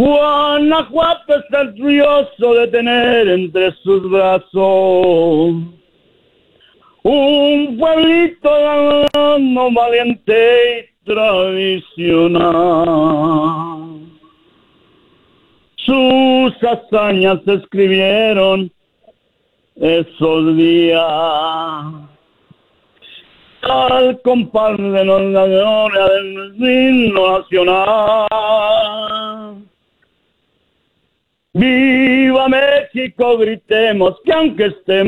Guanajuato está orgulloso de tener entre sus brazos un pueblito no valiente y tradicional. Sus hazañas se escribieron esos días al compás de la gloria del himno nacional. ¡Viva México! Gritemos que aunque estemos